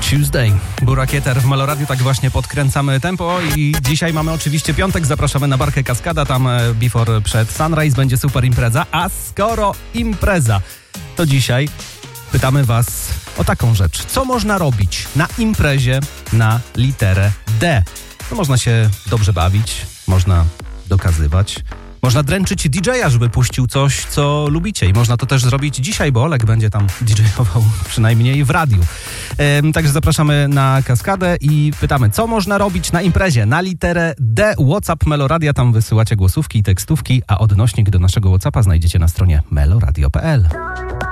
Tuesday. Burakieter w Meloradiu, tak właśnie podkręcamy tempo i dzisiaj mamy oczywiście piątek, zapraszamy na barkę Kaskada, tam before przed Sunrise będzie super impreza, a skoro impreza, to dzisiaj pytamy was o taką rzecz. Co można robić na imprezie na literę D? No, można się dobrze bawić, można dokazywać, można dręczyć DJ-a, żeby puścił coś, co lubicie. I można to też zrobić dzisiaj, bo Olek będzie tam DJ-ował przynajmniej w radiu. Także zapraszamy na Kaskadę i pytamy, co można robić na imprezie na literę D. WhatsApp Meloradia, tam wysyłacie głosówki i tekstówki, a odnośnik do naszego WhatsAppa znajdziecie na stronie meloradio.pl.